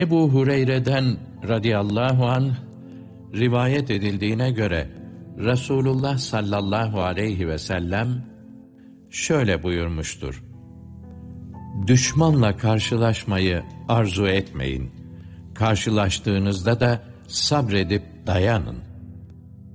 Ebu Hureyre'den radıyallahu anh rivayet edildiğine göre Resulullah sallallahu aleyhi ve sellem şöyle buyurmuştur: Düşmanla karşılaşmayı arzu etmeyin. Karşılaştığınızda da sabredip dayanın.